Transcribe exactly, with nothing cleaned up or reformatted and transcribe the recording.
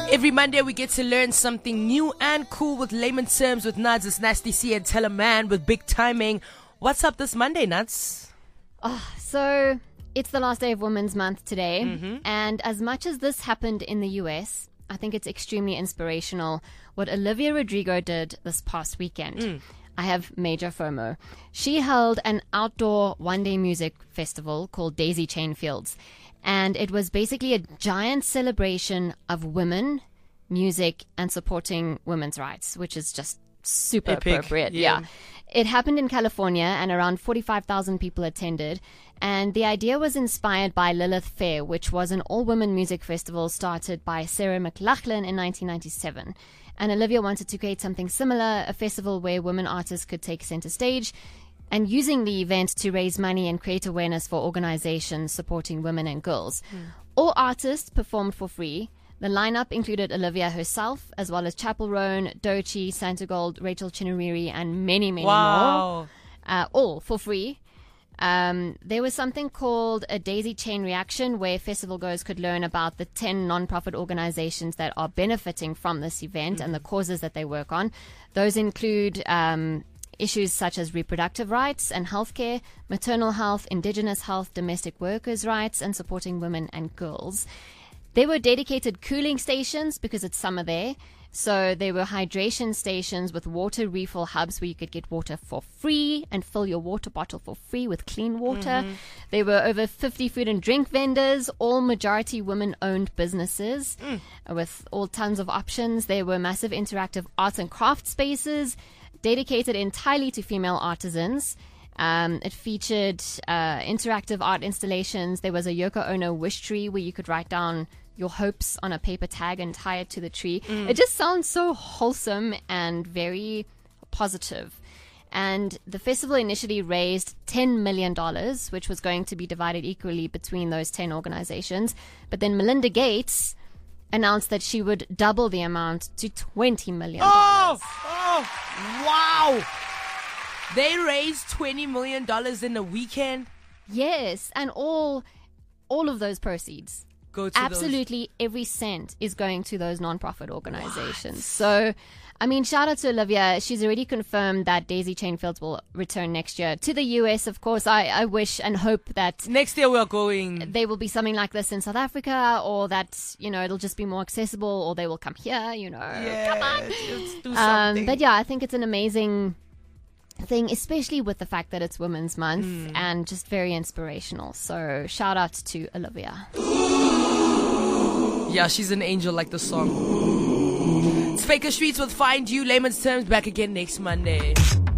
Every Monday we get to learn something new and cool with layman's terms with Nuts. It's Nasty C and Tell a Man with big timing. What's up this Monday, Nuts? Oh, so it's the last day of Women's Month today. Mm-hmm. And as much as this happened in the U S, I think it's extremely inspirational what Olivia Rodrigo did this past weekend. Mm. I have major FOMO. She held an outdoor one-day music festival called Daisy Chain Fields. And it was basically a giant celebration of women, music, and supporting women's rights, which is just super Epic, appropriate. yeah. yeah. It happened in California, and around forty-five thousand people attended. And the idea was inspired by Lilith Fair, which was an all-women music festival started by Sarah McLachlan in nineteen ninety-seven. And Olivia wanted to create something similar, a festival where women artists could take center stage, and using the event to raise money and create awareness for organizations supporting women and girls. Mm. All artists performed for free. The lineup included Olivia herself, as well as Chapel Roan, Doechii, Santigold, Rachel Chinariri, and many, many wow. more. Uh, all for free. Um, there was something called a daisy chain reaction, where festival goers could learn about the ten non-profit organizations that are benefiting from this event mm. and the causes that they work on. Those include um, issues such as reproductive rights and healthcare, maternal health, indigenous health, domestic workers' rights, and supporting women and girls. There were dedicated cooling stations because it's summer there. So there were hydration stations with water refill hubs where you could get water for free and fill your water bottle for free with clean water. Mm-hmm. There were over fifty food and drink vendors, all majority women-owned businesses mm. with all tons of options. There were massive interactive arts and craft spaces dedicated entirely to female artisans. Um, it featured uh, interactive art installations. There was a Yoko Ono wish tree where you could write down your hopes on a paper tag and tie it to the tree. Mm. It just sounds so wholesome and very positive. And the festival initially raised ten million dollars, which was going to be divided equally between those ten organizations. But then Melinda Gates announced that she would double the amount to twenty million dollars. Oh, oh, wow. They raised twenty million dollars in a weekend? Yes, and all all of those proceeds, go to absolutely those. Every cent is going to those non-profit organizations. What? So, I mean, shout out to Olivia. She's already confirmed that Daisy Chain Fields will return next year to the U S. Of course, I, I wish and hope that next year we're going. There will be something like this in South Africa, or that, you know, it'll just be more accessible, or they will come here, you know. Yeah, come on. Let's do something. Um, but yeah, I think it's an amazing thing, especially with the fact that it's Women's Month mm. and just very inspirational. So shout out to Olivia. Yeah, she's an angel like the song. It's Faker Streets with Find You. Layman's Terms back again next Monday.